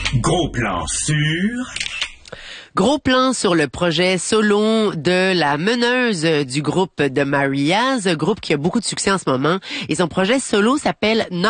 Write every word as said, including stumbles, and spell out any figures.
Gros plan sur... Gros plan sur le projet solo de la meneuse du groupe de Mariaz, groupe qui a beaucoup de succès en ce moment. Et son projet solo s'appelle